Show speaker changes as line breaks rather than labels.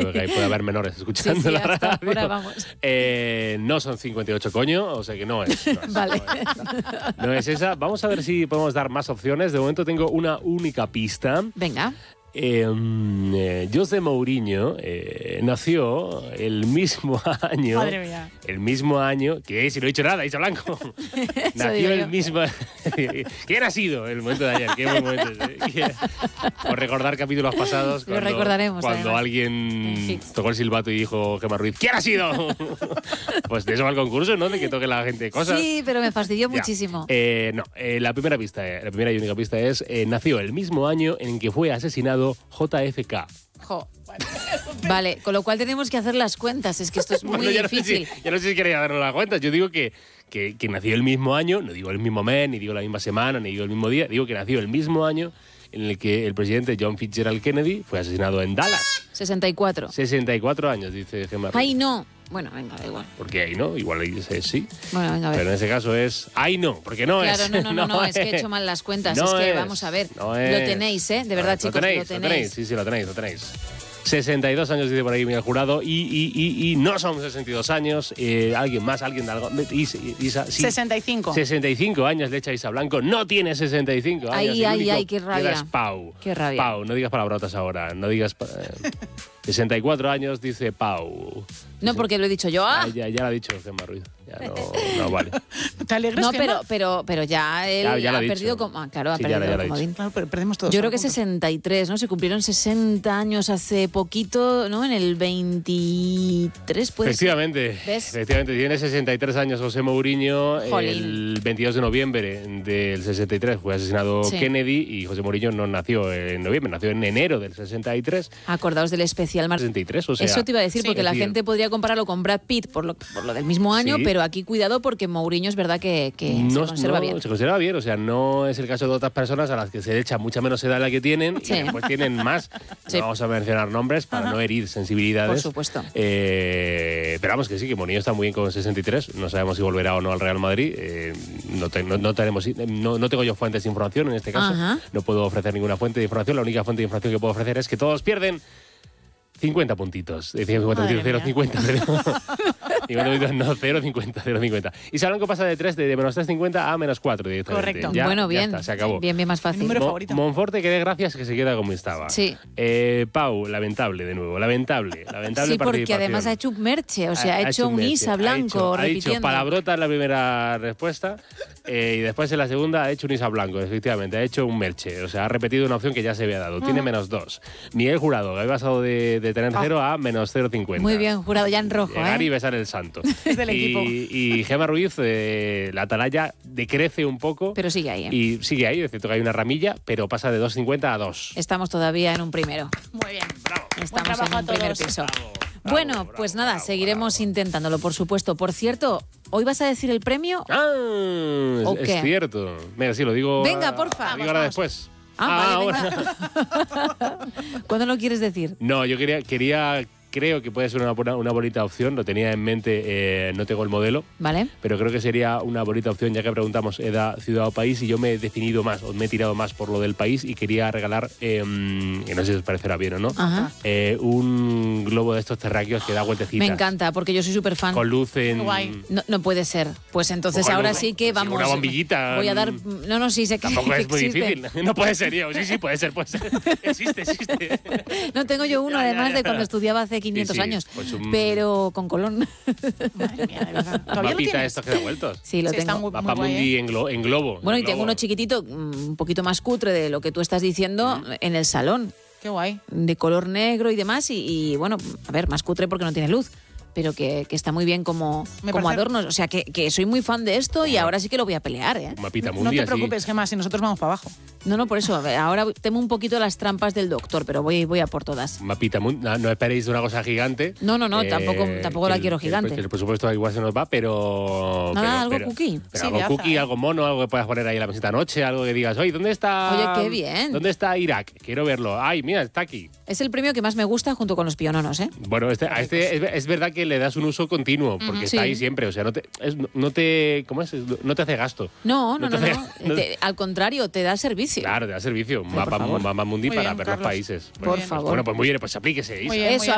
que ahí puede haber menores escuchando la radio.
Ahora vamos.
No son 58 coño, o sea que no es.
Vale.
No es esa. Vamos a ver si podemos dar más opciones. De momento tengo una única pista.
Venga.
José Mourinho nació el mismo año.
Madre mía.
El mismo año. ¿Qué? Si no he dicho nada, Isa Blanco. Nació el mismo. ¿Quién ha sido el momento de ayer? ¿Qué buen momento es? Por recordar capítulos pasados.
Lo recordaremos.
Cuando
además.
alguien tocó el silbato y dijo Gemma Ruiz, ¿quién ha sido? Pues de eso va el concurso, ¿no? De que toque la gente cosas.
Sí, pero me fastidió
Ya.
muchísimo.
La primera y única pista es nació el mismo año en que fue asesinado JFK.
Jo. Vale, con lo cual tenemos que hacer las cuentas. Es que esto es muy
Bueno,
difícil.
Ya no sé si quería darnos las cuentas. Yo digo que nació el mismo año, no digo el mismo mes, ni digo la misma semana, ni digo el mismo día, digo que nació el mismo año en el que el presidente John Fitzgerald Kennedy fue asesinado en Dallas.
64.
64 años, dice Gemma Ruiz.
Ay, no. Bueno, venga, da igual.
Porque ahí no, igual ahí dice sí.
Bueno, venga, a ver.
Pero en ese caso es ay no, porque no
Claro,
es.
no, es que he hecho mal las cuentas.
No
es que
es,
vamos a ver.
no
Lo
es.
tenéis, ¿eh? De verdad, chicos, lo tenéis.
Sí, lo tenéis. 62 años dice por ahí Miguel Jurado y no son 62 años. Alguien más, alguien de algo. Isa, sí.
65.
65 años le echa Isa Blanco. No tiene 65 años.
Ay, qué rabia.
Es Pau.
Qué rabia.
Pau, no digas palabrotas ahora. No digas. 64 años dice Pau.
No, porque lo he dicho yo. ¡Ah!
Ya lo ha dicho Gemma Ruiz. Ya no vale.
¿Te alegras?
No,
Gemma?
pero ya él
Ya lo
ha
ha
perdido.
dicho.
Claro, ha
Sí,
perdido
ya lo ha
comodín.
dicho.
Claro, pero perdemos todos.
Yo creo que
al punto.
63, ¿no? Se cumplieron 60 años hace poquito, ¿no? En el 23, pues.
Efectivamente,
¿Ves?
efectivamente, tiene 63 años José Mourinho.
Jolín.
El 22 de noviembre del 63 fue asesinado
Sí.
Kennedy y José Mourinho no nació en noviembre, nació en enero del 63.
Acordaos del especial
63, o sea,
Eso te iba a decir,
sí,
porque
es
la
decir,
gente podría compararlo con Brad Pitt por lo del mismo año,
Sí.
pero aquí cuidado porque Mourinho es verdad que se conserva bien.
Se conserva bien, o sea, no es el caso de otras personas a las que se le echa mucha menos edad de la que tienen
Sí.
y después tienen más.
Sí.
No vamos a mencionar nombres para no herir sensibilidades.
Por supuesto.
Pero vamos que sí, que Mourinho está muy bien con 63. No sabemos si volverá o no al Real Madrid. No tengo yo fuentes de información en este caso.
Ajá.
No puedo ofrecer ninguna fuente de información. La única fuente de información que puedo ofrecer es que todos pierden 50 puntitos. Decía 50
Madre
puntitos, 0,50. 50 puntitos, no, 0,50, 0,50. Y Blanco pasa de menos 3,50 a menos 4 directamente.
Correcto.
Ya,
Bueno,
ya
bien.
está, se acabó.
Bien, más
El
fácil.
número favorito.
Monforte, que dé gracias que se queda como estaba.
Sí.
Pau, lamentable de nuevo. Lamentable
Sí, porque
participación.
además ha hecho un merche, o sea, ha hecho un
merche.
Isa Blanco
ha dicho
repitiendo.
palabrota en la primera respuesta y después en la segunda ha hecho un Isa Blanco, efectivamente. Ha hecho un merche, o sea, ha repetido una opción que ya se había dado. Tiene menos 2. Miguel Jurado, que había pasado de tener 0 a menos 0,50.
Muy bien, Jurado, ya en rojo,
Llegar
¿eh?
y besar el santo.
Es del equipo.
Y Gemma Ruiz, la atalaya decrece un poco.
Pero sigue ahí, ¿eh?
Y sigue ahí, es cierto que hay una ramilla, pero pasa de 2,50 a 2.
Estamos todavía en un primero.
Muy bien.
Bravo.
Estamos
trabajo
en
a
un primer
todos.
piso.
Bravo,
Bueno,
bravo,
pues
bravo,
nada,
bravo,
seguiremos
bravo.
intentándolo, por supuesto. Por cierto, ¿hoy vas a decir el premio?
Ah,
¿O
es
qué?
cierto. Venga, sí, lo digo.
Venga, porfa.
Lo digo ahora
Vamos.
después.
Vale,
ahora.
venga. ¿Cuándo lo quieres decir?
No, yo creo que puede ser una bonita opción. Lo tenía en mente, no tengo el modelo.
¿Vale?
Pero creo que sería una bonita opción, ya que preguntamos edad, ciudad o país, y yo me he definido más, o me he tirado más por lo del país y quería regalar, que no sé si os parecerá bien o no,
Ajá.
un globo de estos terráqueos que da vueltecitas.
Me encanta, porque yo soy súper fan.
Con luz en...
Guay.
No puede ser. Pues entonces
Con
ahora
luz,
sí que
sí,
vamos.
una bombillita.
Voy a dar. No, sí sé que
Tampoco es muy
existe.
difícil. No puede ser, yo. Sí, puede ser. Existe.
No, tengo yo uno,
Ya,
además
ya.
de cuando estudiaba hace 500
Sí,
años.
pues un-
Pero con Colón.
Madre mía, de verdad. ¿Todavía lo
Mapita
tienes?
estos que da vueltos.
Sí, lo
Sí, está
tengo.
muy
Mapa
guay,
Mundi
¿eh?
en globo.
Bueno, y
en
tengo
globo.
uno chiquitito, un poquito más cutre de lo que tú estás diciendo, en el salón,
Qué guay.
de color negro y demás. Y bueno, a ver, más cutre porque no tiene luz. Pero que está muy bien como
Me parece-
adornos. O sea, que soy muy fan de esto y ahora sí que lo voy a pelear, ¿eh?
Un mapita
No
Mundi
te
así.
preocupes, Gemma, si nosotros vamos para abajo.
No, por eso. Ahora temo un poquito las trampas del doctor, pero voy a por todas.
Un mapita Mundi. No esperéis una cosa gigante.
No, tampoco la quiero gigante.
Que el presupuesto igual se nos va, pero...
Nada, algo cookie.
Pero
Sí,
algo
viaja,
cookie,
¿eh?
algo mono, algo que puedas poner ahí en la mesita anoche, algo que digas, oye, ¿dónde está...?
Oye, qué bien.
¿Dónde está Irak? Quiero verlo. Ay, mira, está aquí.
Es el premio que más me gusta junto con los piononos, ¿eh?
Bueno, a este es verdad que le das un uso continuo, porque
Sí.
está ahí siempre. O sea, no te ¿cómo es? No te hace gasto.
No.
No te hace-
Al contrario, te da servicio.
Claro, te da servicio.
por favor.
Mapa Mundi
Muy
para
bien,
ver los
Carlos.
países.
Por favor.
Bueno, pues muy bien, pues aplíquese. Isa.
Muy bien,
Eso,
muy bien.